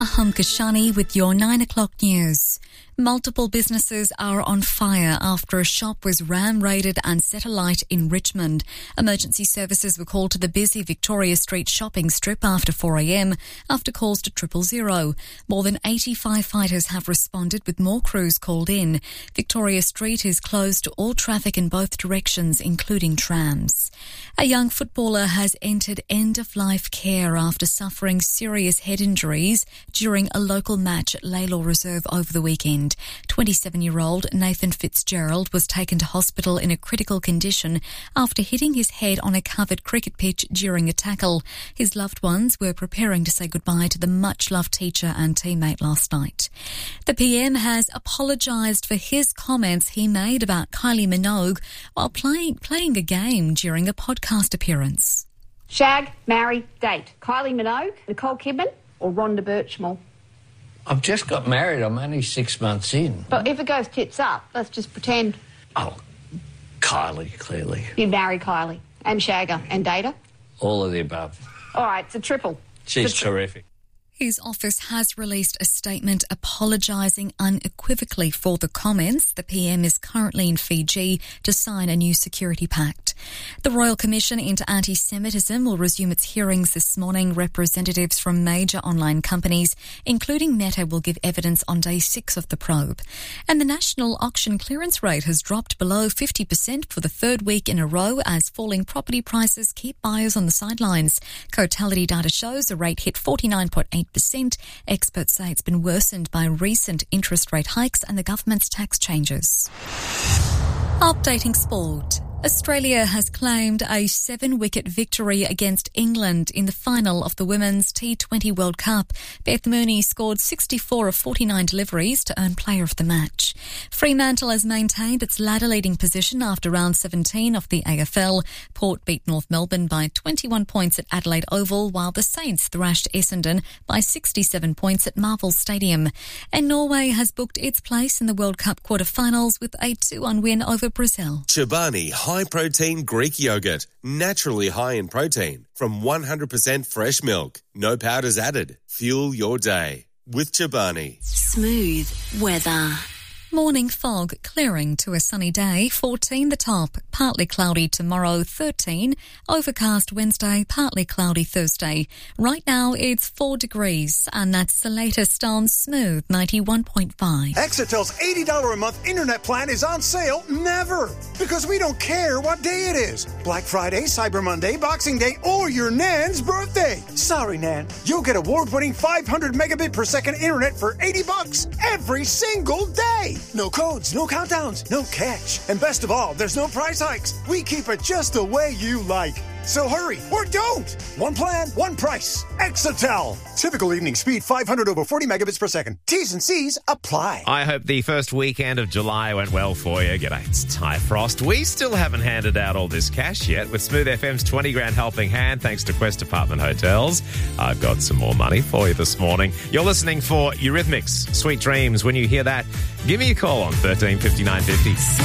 Aham Kashani with your 9 o'clock news. Multiple businesses are on fire after a shop was ram-raided and set alight in Richmond. Emergency services were called to the busy Victoria Street shopping strip after 4 a.m. after calls to 000. More than 80 firefighters have responded with more crews called in. Victoria Street is closed to all traffic in both directions, including trams. A young footballer has entered end-of-life care after suffering serious head injuries during a local match at Laylaw Reserve over the weekend. 27-year-old Nathan Fitzgerald was taken to hospital in a critical condition after hitting his head on a covered cricket pitch during a tackle. His loved ones were preparing to say goodbye to the much-loved teacher and teammate last night. The PM has apologised for his comments he made about Kylie Minogue while playing a game during a podcast appearance. Shag, marry, date. Kylie Minogue, Nicole Kidman or Rhonda Birchmore? I've just got married. I'm only 6 months in. But if it goes tits up, let's just pretend. Oh, Kylie, clearly. You'd marry Kylie and shag her and date her? All of the above. All right, it's a triple. She's terrific. His office has released a statement apologising unequivocally for the comments. The PM is currently in Fiji to sign a new security pact. The Royal Commission into Anti-Semitism will resume its hearings this morning. Representatives from major online companies, including Meta, will give evidence on day 6 of the probe. And the national auction clearance rate has dropped below 50% for the third week in a row as falling property prices keep buyers on the sidelines. Cotality data shows the rate hit 49.8%. Experts say it's been worsened by recent interest rate hikes and the government's tax changes. Updating sport. Australia has claimed a 7-wicket victory against England in the final of the Women's T20 World Cup. Beth Mooney scored 64 of 49 deliveries to earn player of the match. Fremantle has maintained its ladder-leading position after round 17 of the AFL. Port beat North Melbourne by 21 points at Adelaide Oval, while the Saints thrashed Essendon by 67 points at Marvel Stadium. And Norway has booked its place in the World Cup quarter-finals with a 2-1 win over Brazil. Chobani high-protein Greek yogurt, naturally high in protein, from 100% fresh milk. No powders added. Fuel your day with Chobani. Smooth weather. Morning fog clearing to a sunny day, 14 the top, partly cloudy tomorrow, 13, overcast Wednesday, partly cloudy Thursday. Right now it's 4 degrees and that's the latest on Smooth 91.5. Exitel's $80 a month internet plan is on sale never, because we don't care what day it is. Black Friday, Cyber Monday, Boxing Day, or your Nan's birthday. Sorry, Nan, you'll get award-winning 500 megabit per second internet for $80 every single day. No codes, no countdowns, no catch. And best of all, there's no price hikes. We keep it just the way you like. So hurry, or don't. One plan, one price. Exitel. Typical evening speed, 500 over 40 megabits per second. T's and C's apply. I hope the first weekend of July went well for you. G'day, it's Ty Frost. We still haven't handed out all this cash yet. With Smooth FM's 20 grand helping hand, thanks to Quest Apartment Hotels, I've got some more money for you this morning. You're listening for Eurythmics, Sweet Dreams. When you hear that, give me a call on 13 59 50.